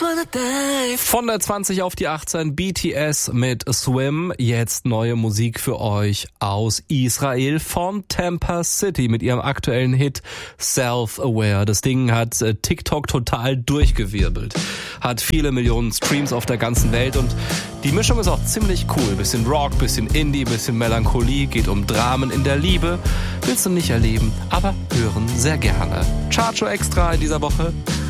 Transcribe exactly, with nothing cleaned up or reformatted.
Von der zwanzig auf die achtzehn, B T S mit Swim. Jetzt neue Musik für euch aus Israel von Tampa City mit ihrem aktuellen Hit Self-Aware. Das Ding hat TikTok total durchgewirbelt. Hat viele Millionen Streams auf der ganzen Welt und die Mischung ist auch ziemlich cool. Bisschen Rock, bisschen Indie, bisschen Melancholie, geht um Dramen in der Liebe. Willst du nicht erleben, aber hören sehr gerne. Charcho Extra in dieser Woche.